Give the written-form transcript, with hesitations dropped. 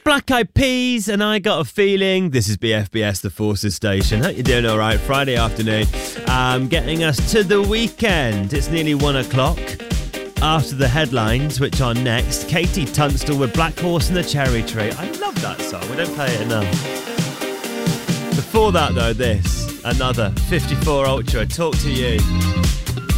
Black Eyed Peas and I Got a Feeling. This is BFBS, the Forces Station. Hope you're doing all right. Friday afternoon, getting us to the weekend. It's nearly 1 o'clock. After the headlines, which are next, Katie Tunstall with Black Horse and the Cherry Tree. I love that song. We don't play it enough. Before that, though, this, another 54 Ultra, Talk to You.